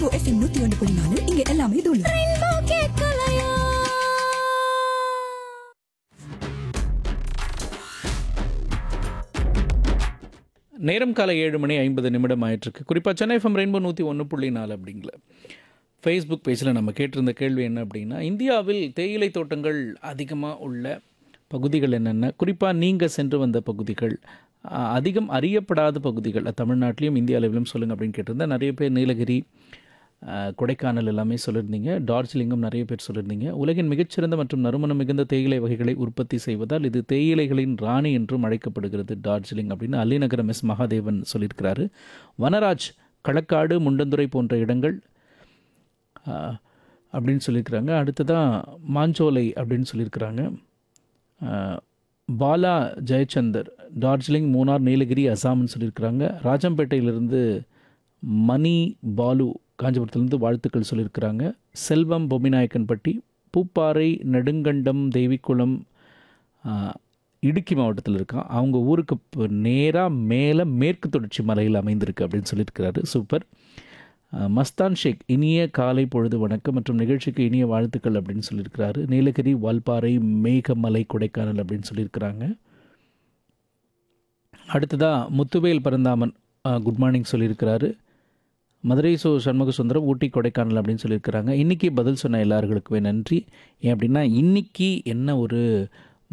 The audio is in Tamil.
ரெயின்போ FM 101.4 இங்க எல்லாமே தூளு. நேரம் காலை 7:50 ஆயிட்டிருக்கு. குறிப்பாக சென்னை FM ரெயின்போ 101.4 அப்படிங்கிற ஃபேஸ்புக் பேஜில் நம்ம கேட்டிருந்த கேள்வி என்ன அப்படின்னா, இந்தியாவில் தேயிலை தோட்டங்கள் அதிகமாக உள்ள பகுதிகள் என்னென்ன, குறிப்பாக நீங்கள் சென்று வந்த பகுதிகள், அதிகம் அறியப்படாத பகுதிகள் தமிழ்நாட்டிலையும் இந்திய அளவிலும் சொல்லுங்கள் அப்படின்னு கேட்டிருந்தேன். நிறைய பேர் நீலகிரி, கொடைக்கானல் எல்லாமே சொல்லியிருந்தீங்க. டார்ஜிலிங்கும் நிறைய பேர் சொல்லியிருந்தீங்க. உலகின் மிகச்சிறந்த மற்றும் நறுமணம் மிகுந்த தேயிலை வகைகளை உற்பத்தி செய்வதால் இது தேயிலைகளின் ராணி என்றும் அழைக்கப்படுகிறது டார்ஜிலிங் அப்படின்னு அள்ளிநகரம் எஸ் மகாதேவன் சொல்லியிருக்கிறாரு. வனராஜ் களக்காடு, முண்டந்துறை போன்ற இடங்கள் அப்படின்னு சொல்லியிருக்கிறாங்க. அடுத்ததான் மாஞ்சோலை அப்படின்னு சொல்லியிருக்கிறாங்க. பாலா ஜெயச்சந்தர் டார்ஜிலிங், மூணார், நீலகிரி, அசாம்னு சொல்லியிருக்கிறாங்க. ராஜம்பேட்டையிலிருந்து மணி பாலு காஞ்சிபுரத்துலேருந்து வாழ்த்துக்கள் சொல்லியிருக்கிறாங்க. செல்வம் பொம்மிநாயக்கன்பட்டி, பூப்பாறை, நெடுங்கண்டம், தேவிக்குளம் இடுக்கி மாவட்டத்தில் இருக்கான். அவங்க ஊருக்கு நேராக மேலே மேற்கு தொடர்ச்சி மலையில் அமைந்திருக்கு அப்படின்னு சொல்லியிருக்கிறாரு. சூப்பர். மஸ்தான் ஷேக் இனிய காலை பொழுது வணக்கம் மற்றும் நிகழ்ச்சிக்கு இனிய வாழ்த்துக்கள் அப்படின்னு சொல்லியிருக்கிறாரு. நீலகிரி, வால்பாறை, மேகமலை, கொடைக்கானல் அப்படின்னு சொல்லியிருக்கிறாங்க. அடுத்ததாக முத்துவேல் பரந்தாமன் குட் மார்னிங் சொல்லியிருக்கிறாரு. மதுரை சண்முக சுந்தரம் ஊட்டி, கொடைக்கானல் அப்படின்னு சொல்லியிருக்கிறாங்க. இன்றைக்கி பதில் சொன்ன எல்லார்களுக்குமே நன்றி. ஏன் அப்படின்னா இன்றைக்கி என்ன ஒரு